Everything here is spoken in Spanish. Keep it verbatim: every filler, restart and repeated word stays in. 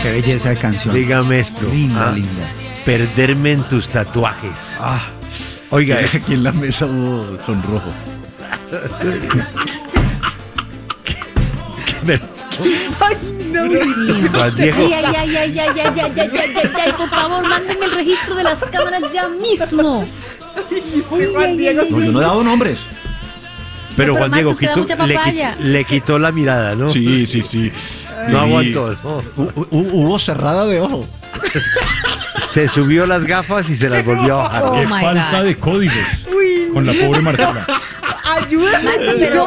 Qué belleza de canción. Dígame esto. Linda, ah, linda. Perderme en tus tatuajes. Ah, Oiga, Que esto. aquí en la mesa hubo sonrojo. Ay, no. Juan Diego, Ay, ay, ay, ay, ay, ay, ay, ay, ay, ay, ay, por favor, mándenme el registro de las cámaras ya mismo. Juan Diego. No, yo no he dado nombres. pero No, pero Juan Diego Marcos, te da quitó- mucha le, papaya. qui- le quitó la mirada, ¿no? Sí, sí, sí. No Y- aguantó. no. hu- hu- Hubo cerrada de ojo. Se subió las gafas y se las volvió a bajar. Oh Qué my falta God. de códigos Uy, con la pobre Marcela. ayúdame. Maxa, pero